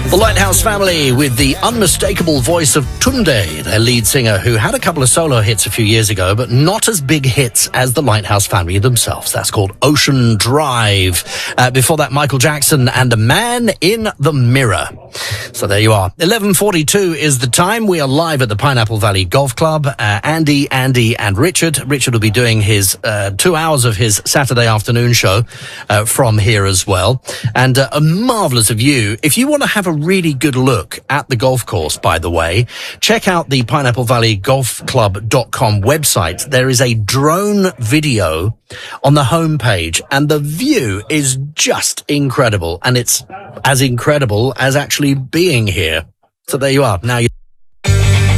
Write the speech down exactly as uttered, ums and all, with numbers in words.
The Lighthouse Family with the unmistakable voice of Tunde, their lead singer, who had a couple of solo hits a few years ago, but not as big hits as the Lighthouse Family themselves. That's called Ocean Drive. Uh, before that, Michael Jackson and A Man in the Mirror. So there you are. eleven forty-two is the time. We are live at the Pineapple Valley Golf Club. Uh, Andy, Andy and Richard. Richard will be doing his uh, two hours of his Saturday afternoon show uh, from here as well. And uh, a marvellous view. If you want to have a really good look at the golf course, by the way, check out the pineapple valley golf club dot com website. There is a drone video on the homepage, and the view is just incredible. And it's as incredible as actually being here. So there you are. Now you